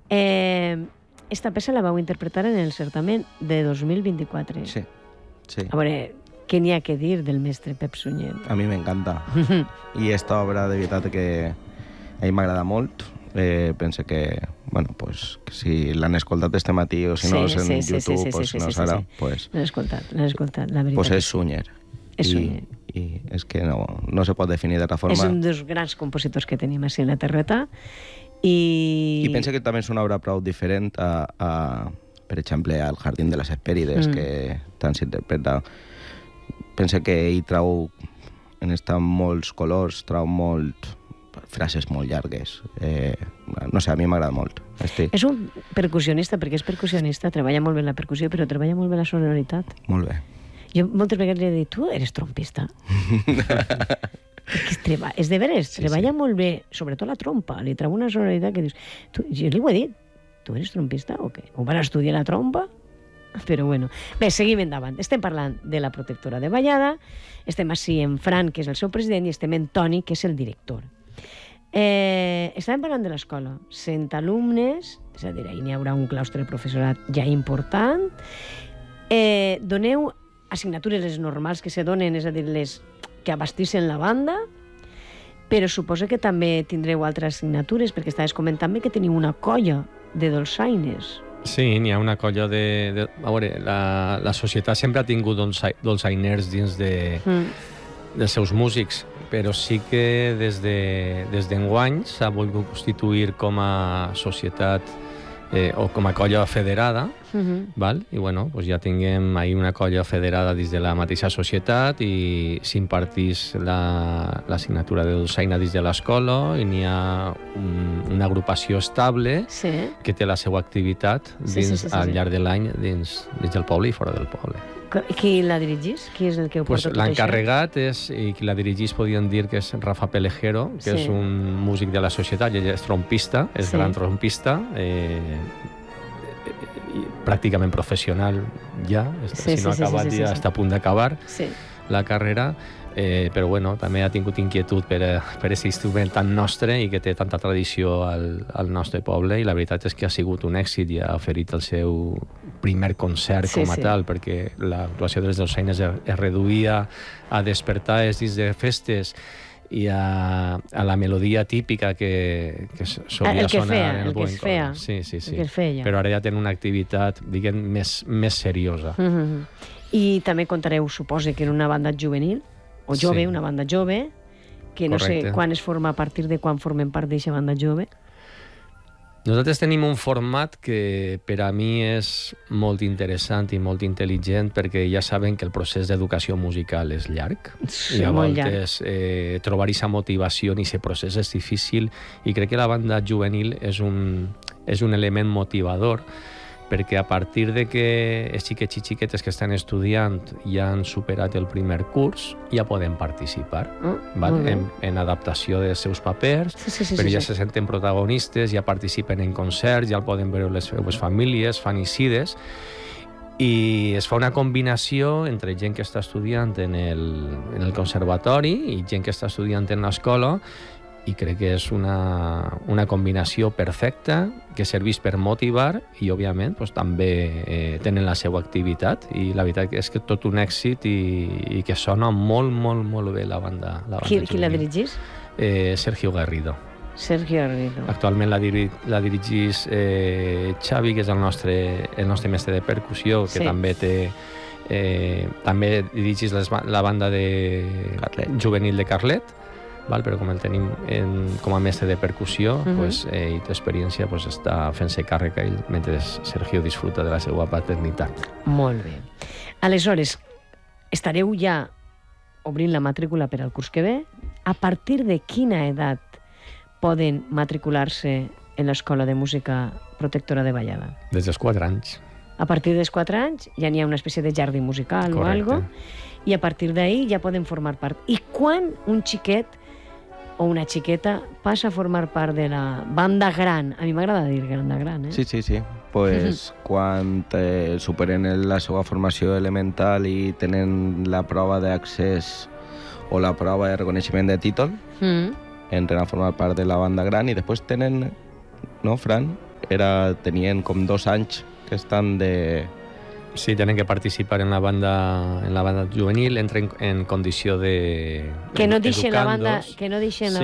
Esta peça la vau interpretar en el certamen de 2024. Sí, sí. A veure, què n'hi ha que dir del mestre Pep Sunyer? A mi m'encanta. I esta obra, de veritat, que a mi m'agrada molt. Penso que, bueno, pues, que si l'han escoltat este matí o si no és en YouTube, pues no serà. L'han escoltat, la veritat. Pues és Sunyer. És Sunyer. I és que no se pot definir d'altra forma. És un dels grans compositors que tenim així en la terreta. I penso que també és una obra prou diferent a per exemple, al Jardín de les Hespèrides, que tant s'interpreta. Penso que ell trau, en estar molts colors, trau frases molt llargues. No sé, a mi m'agrada molt. És un percussionista, perquè és percussionista, treballa molt bé la percussió, però treballa molt bé la sonoritat. Molt bé. Jo moltes vegades li he dit, tu eres trompista? És de veres, treballa molt bé, sobretot la trompa, li trau una sonoritat que dius... Jo li ho he dit, tu eres trompista o què? Ho van estudiar la trompa? Però bueno. Bé, seguim endavant. Estem parlant de la protectora de Vallada, estem així en Fran, que és el seu president, i estem en Toni, que és el director. Estàvem parlant de l'escola. 100 alumnes, és a dir, ahir n'hi haurà un claustre de professorat ja important. Doneu assignatures les normals que se donen, és a dir, les que abastissen la banda, però suposo que també tindreu altres assignatures, perquè estaves comentant-me que teniu una colla de dolçaines. Sí, n'hi ha una colla de... A veure, la societat sempre ha tingut dolçainers dins dels seus músics, però sí que des d'enguany s'ha volgut constituir com a societat o com a colla federada, val? I bueno, doncs ja tinguem ahir una colla federada dins de la mateixa societat i s'impartís l'assignatura de dolçaina dins de l'escola i n'hi ha una agrupació estable que té la seva activitat al llarg de l'any dins del poble i fora del poble. Qui la dirigís? Qui és el que ho porta tot això? L'encarregat i qui la dirigís podien dir que és Rafa Pelejero, que és un músic de la societat, ell és trompista, és gran trompista, pràcticament professional ja, si no ha acabat ja està a punt d'acabar la carrera, però bueno, també ha tingut inquietud per aquest instrument tan nostre i que té tanta tradició al nostre poble, i la veritat és que ha sigut un èxit i ha oferit el seu primer concert com a tal, perquè l'actuació de les dolçaines es reduïa a despertar dins de festes i a la melodia típica que solia sonar en el buen cor. Sí. Però ara ja tenen una activitat, diguem, més seriosa. I també contareu, suposo, que en una banda juvenil, o jove, una banda jove, que no sé quan es forma, a partir de quan formem part d'aquesta banda jove. Nosaltres tenim un format que per a mi és molt interessant i molt intel·ligent, perquè ja saben que el procés d'educació musical és llarg. I a voltes trobar aquesta motivació i aquest procés és difícil, i crec que la banda juvenil és un element motivador, perquè a partir de que els xiquets i xiquetes que estan estudiant ja han superat el primer curs, ja poden participar en adaptació dels seus papers, però ja se senten protagonistes, ja participen en concerts, ja el poden veure les seves famílies, fan isides, i es fa una combinació entre gent que està estudiant en el conservatori i gent que està estudiant en l'escola, i crec que és una combinació perfecta que serveix per motivar i, òbviament, també tenen la seva activitat, i la veritat és que tot un èxit i que sona molt, molt, molt bé la banda. Qui la dirigís? Sergio Garrido. Sergio Garrido. Actualment la dirigís Xavi, que és el nostre mestre de percussió, que també dirigís la banda juvenil de Carlet, però com el tenim com a mestre de percussió, i l'experiència està fent-se càrrec mentre Sergio disfruta de la seva paternitat. Molt bé. Aleshores, estareu ja obrint la matrícula per al curs que ve. A partir de quina edat poden matricular-se en l'Escola de Música Protectora de Vallada? Des dels 4 anys. A partir dels 4 anys ja n'hi ha una espècie de jardí musical o alguna cosa, i a partir d'ahir ja poden formar part. I quan un xiquet o una xiqueta passa a formar part de la banda gran? A mi m'agrada dir banda gran, Sí. Pues quan superen la seva formació elemental i tenen la prova d'accés o la prova de reconeixement de títol, entren a formar part de la banda gran, i després tenen, no, Fran? tenien com 2 anys que estan de... Sí, tenen que participar en la banda juvenil, entren en condició de que no deixen la banda, que no deixen la